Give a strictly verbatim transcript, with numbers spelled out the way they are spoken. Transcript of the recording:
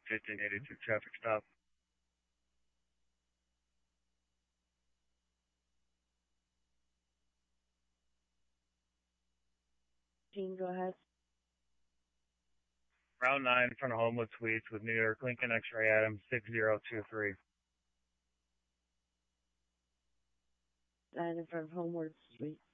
fifteen eighty-two traffic stop. Gene, go ahead. Round nine in front of Homewood Suites with New York Lincoln X-Ray Adam six zero two three. Nine in front of Homewood Suites.